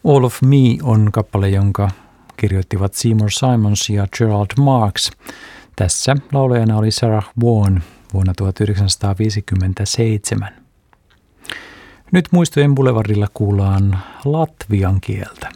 All of Me on kappale, jonka kirjoittivat Seymour Simons ja Gerald Marks. Tässä laulajana oli Sarah Vaughan vuonna 1957. Nyt Muistojen Boulevardilla kuullaan latvian kieltä.